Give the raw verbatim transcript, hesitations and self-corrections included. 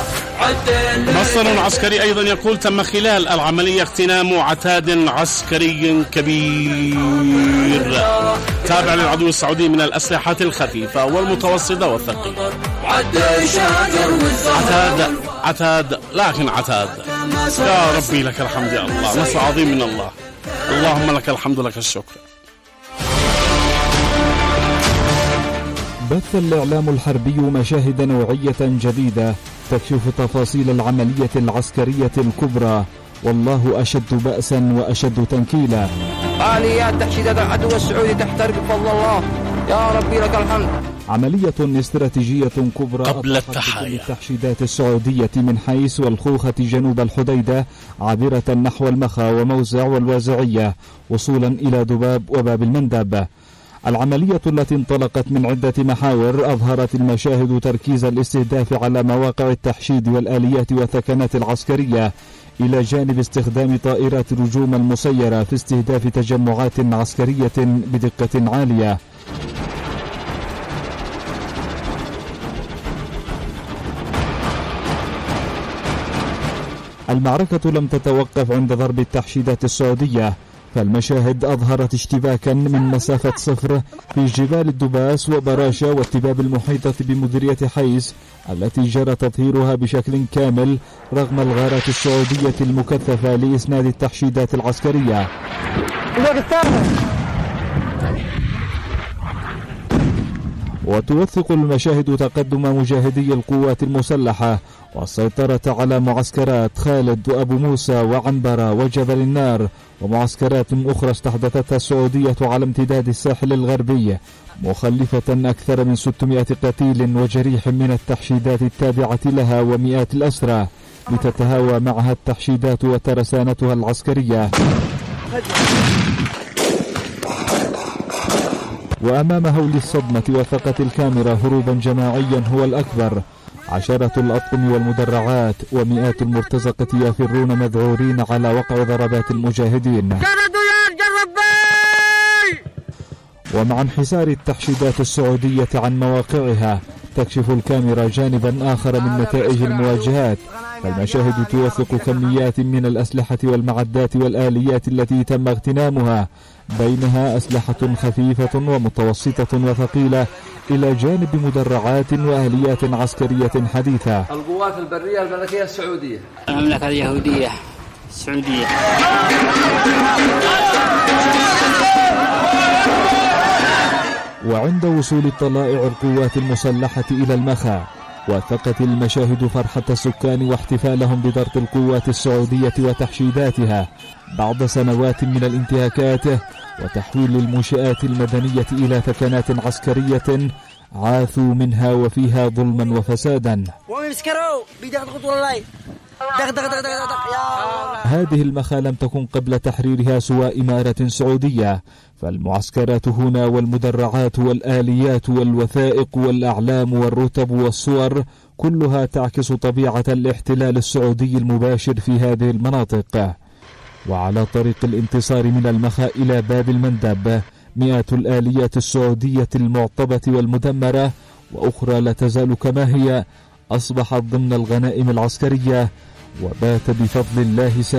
مصدر عسكري أيضا يقول تم خلال العملية اغتنام عتاد عسكري كبير تابع للعدو السعودي من الأسلحة الخفيفة والمتوسطة والثقيلة. عتاد عتاد لكن عتاد. يا ربي لك الحمد يا الله، نصر عظيم من الله، اللهم لك الحمد لك الشكر. بث الإعلام الحربي مشاهد نوعية جديدة تكشف تفاصيل العملية العسكرية الكبرى، والله أشد بأسا وأشد تنكيلا. آليات تحشيدات العدو السعودي تحترق بفضل الله، يا ربي لك الحمد. عملية استراتيجية كبرى قبل التحايا. التحشيدات السعودية من حيث والخوخة جنوب الحديدة عابرة نحو المخا وموزع والوازعية وصولا إلى دباب وباب المندب. العملية التي انطلقت من عدة محاور أظهرت المشاهد تركيز الاستهداف على مواقع التحشيد والآليات والثكنات العسكرية، إلى جانب استخدام طائرات الهجوم المسيرة في استهداف تجمعات عسكرية بدقة عالية. المعركة لم تتوقف عند ضرب التحشيدات السعودية، فالمشاهد أظهرت اشتباكا من مسافة صفر في جبال الدباس وبراشة والتباب المحيطة بمديرية حيس التي جرى تطهيرها بشكل كامل رغم الغارات السعودية المكثفة لإسناد التحشيدات العسكرية. وتوثق المشاهد تقدم مجاهدي القوات المسلحة والسيطرة على معسكرات خالد وأبو موسى وعنبرة وجبل النار ومعسكرات أخرى استحدثتها السعودية على امتداد الساحل الغربي، مخلفة أكثر من ستمائة قتيل وجريح من التحشيدات التابعة لها ومئات الأسرى، لتتهاوى معها التحشيدات وترسانتها العسكرية. وأمام هول الصدمة وثقت الكاميرا هروبا جماعيا هو الأكبر، عشرة الأطقم والمدرعات ومئات المرتزقة يفرون مذعورين على وقع ضربات المجاهدين. ومع انحسار التحشيدات السعودية عن مواقعها تكشف الكاميرا جانبا آخر من نتائج المواجهات، فالمشاهد توثق كميات من الأسلحة والمعدات والآليات التي تم اغتنامها، بينها أسلحة خفيفة ومتوسطة وثقيلة إلى جانب مدرعات وآليات عسكرية حديثة. القوات البرية الملكية السعودية، المملكة اليهودية السعودية. وعند وصول طلائع القوات المسلحة إلى المخا وثقت المشاهد فرحة السكان واحتفالهم بضرب القوات السعودية وتحشيداتها بعد سنوات من الانتهاكات وتحويل المنشآت المدنية إلى ثكنات عسكرية عاثوا منها وفيها ظلما وفسادا. هذه المخا لم تكن قبل تحريرها سوى إمارة سعودية، فالمعسكرات هنا والمدرعات والآليات والوثائق والأعلام والرتب والصور كلها تعكس طبيعة الاحتلال السعودي المباشر في هذه المناطق. وعلى طريق الانتصار من المخا إلى باب المندب مئات الآليات السعودية المعطبة والمدمرة وأخرى لا تزال كما هي أصبحت ضمن الغنائم العسكرية، وبات بفضل الله